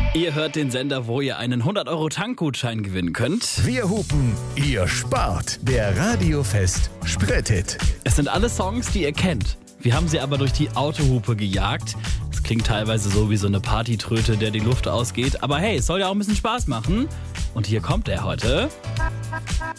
Ihr hört den Sender, wo ihr einen 100-Euro-Tankgutschein gewinnen könnt. Wir hupen, ihr spart. Der Radiofest Sprit-Hit. Es sind alle Songs, die ihr kennt. Wir haben sie aber durch die Autohupe gejagt. Es klingt teilweise so wie so eine Partytröte, der die Luft ausgeht. Aber hey, es soll ja auch ein bisschen Spaß machen. Und hier kommt er heute.